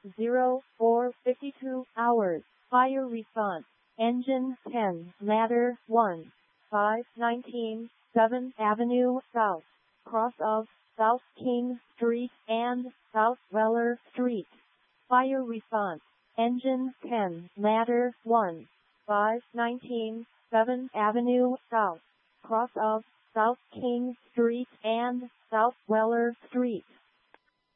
04:52 hours. Fire response. Engine 10, Ladder 1, 519 7th Avenue South, cross of South King Street and South Weller Street. Fire response. Engine 10, Ladder 1, 519 7th Avenue South, cross of South King Street and South Weller Street.